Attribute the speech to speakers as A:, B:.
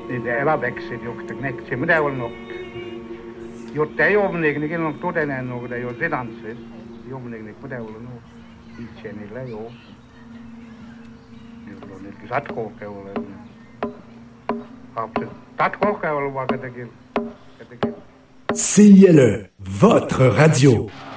A: niitä eläväksi johonkin näkse, mitä on ollut. Jotta ei ole niin on todellinen, että ei ole sedansses. Jomminkin, mitä on ollut. Itse niillä ei ole. Niillä on niitä satkohkeilla. Satkohkeilla vaikka teki.
B: CILE, votre radio.